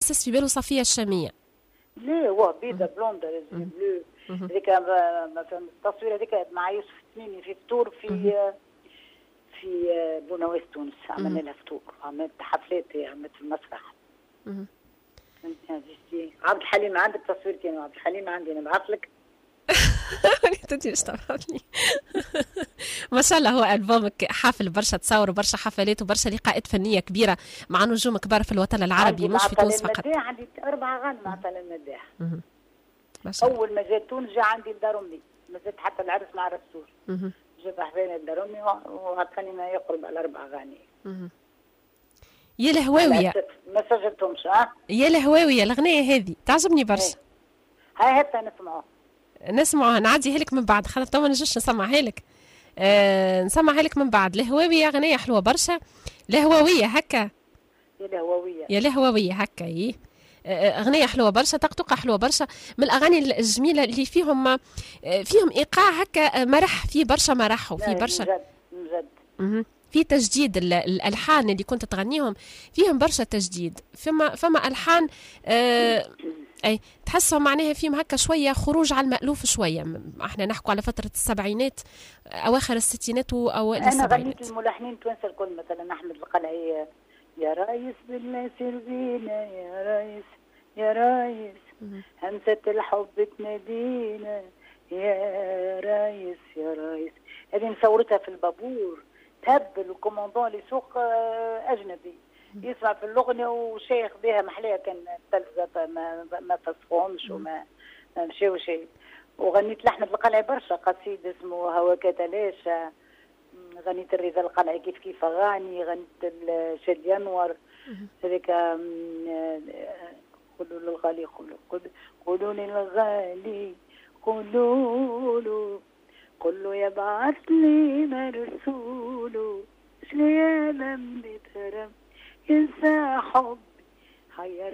أساس في باله صفية الشامية. لا هو بيضة بلوند بلو. هذيك مثلا التصوير هذيك مع يوسف تميمي في فطور في بونويس تونس، عملنا لها فطور، عملت حفلات، عملت في المسرح. عبد الحليم عندك تصوير كان عبد الحليم عندي، انا بعث لك. انت مش تعرفني. ما شاء الله، هو ألبومك حافل برشا تصور وبرشا حفلات وبرشا لقاءات فنية كبيرة مع نجوم كبار في الوطن العربي مش في تونس فقط. عندي 4 أغاني مع طلال المداح. أول ما جات تونس جا عندي لدار أمي، ما زلت حتى العرس مع الرسول. جاب أحبابي لدار أمي وعطاني ما يقرب على 4 أغاني. يا الهواوية ما سجلتهمش. يا الهواوية الأغنية هذه تعجبني برشا. هاي هسه نسمعوها نعديها لك من بعد، خاطر تو ما نجمش نسمعها لك. نسمعها لك من بعد. الهواوية أغنية حلوة برشا. الهواوية هكا، يا الهواوية هكا ايه، أغنية حلوة برشا، طقطقة حلوة برشا، من الأغاني الجميلة اللي فيهم إيقاع هكا مرح، فيه برشا مرح وفيه برشا مجد. في تجديد. الألحان اللي كنت تغنيهم فيهم برشا تجديد. فما ألحان أي تحسهم معناها فيهم هكا شوية خروج على المألوف شوية. احنا نحكوا على فترة السبعينات، أواخر الستينات وأوائل السبعينات. أنا غنيت الملحنين توانسة الكل، مثلا أحمد القلعي، يا رايس بالله سير بينا يا رايس يا رايس، همسة الحب تنادينا يا رايس يا رايس. هذه مصورتها في البابور، تهبل الكوموندون اللي سوق أجنبي يسمع في الأغنية وشيخ بها محلية، كان التلفزة ما فسخهمش وما مشاو شيء. وغنيت لأحمد القلعي برشا قصيد اسمه هواك تلاشى، غنيت الرضا القلعي كيف أغاني، غنيت شاد ينور هذيك قولوا للغالي قولوا للغالي قولوا يبعث لي مرسوله شيالا بترم ينسى حبي